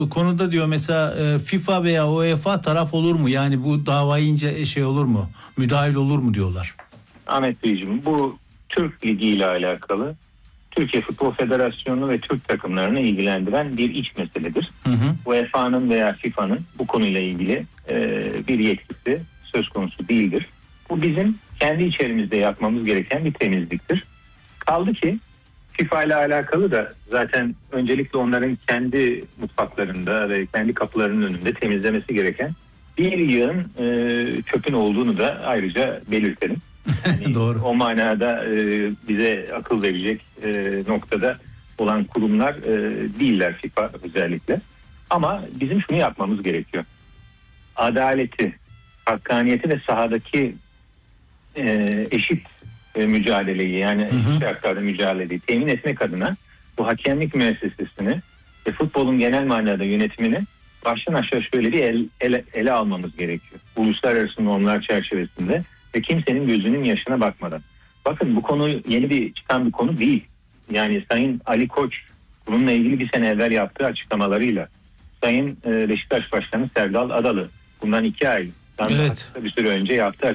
Bu konuda diyor mesela FIFA veya UEFA taraf olur mu? Yani bu davayı ince olur mu? Müdahil olur mu diyorlar. Ahmet Beyciğim, bu Türk Ligi ile alakalı, Türkiye Futbol Federasyonu ve Türk takımlarını ilgilendiren bir iç meseledir. UEFA'nın veya FIFA'nın bu konuyla ilgili bir yetkisi söz konusu değildir. Bu bizim kendi içerimizde yapmamız gereken bir temizliktir. Kaldı ki FIFA ile alakalı da zaten öncelikle onların kendi mutfaklarında ve kendi kapılarının önünde temizlemesi gereken bir yığın çöpün olduğunu da ayrıca belirtelim. Yani Doğru. o manada bize akıl verecek noktada olan kurumlar değiller, FIFA özellikle. Ama bizim şunu yapmamız gerekiyor. Adaleti, hakkaniyeti ve sahadaki eşit mücadeleyi, yani eşit şartlarda mücadeleyi temin etmek adına bu hakemlik müessesesini ve futbolun genel manada yönetimini baştan aşağı şöyle bir ele almamız gerekiyor. Uluslararası normlar çerçevesinde ve kimsenin gözünün yaşına bakmadan. Bakın, bu konu yeni çıkan bir konu değil. Yani Sayın Ali Koç bununla ilgili bir sene evvel yaptığı açıklamalarıyla, Sayın Beşiktaş Başkanı Serdal Adalı bundan 2 ay bir süre önce yaptığı